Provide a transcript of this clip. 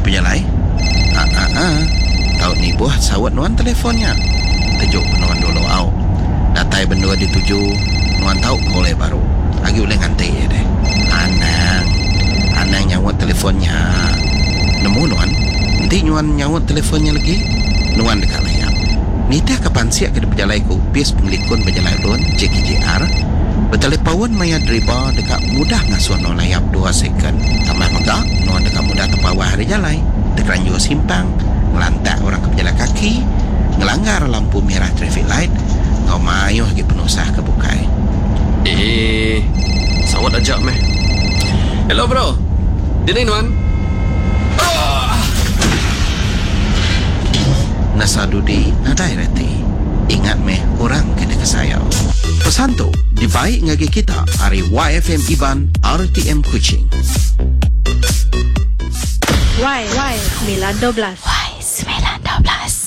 penjalai. Tahu ni buah sawat nuan telefonnya. Tajuk nuan dulu au. Datai benda dituju nuan tahu boleh baru. Lagi boleh nganti ya deh. Anang nyawat telefonnya. Nemu nuan. Nanti nuan nyawat telefonnya lagi. Nuan dekat layar. Nita kapan siap ke penjalai ku bis pengelikun penjalai lun JKJR. Bertelepon maya driba dekat mudah ngasuh no layap 2 second. Tambah megak nuan dekat mudah terpawah hari jalai. Terkeranjur simpang, ngelantak orang ke pejalan kaki, ngelanggar lampu merah traffic light, kau mayuh lagi penusah ke bukai. Sawat ajak meh. Hello bro. Dini nuan. Nasadudi nadai reti. Ingat meh orang kena kesayau. Pesan tu dibaik ngagi kita hari YFM Iban RTM Kuching. Y 912.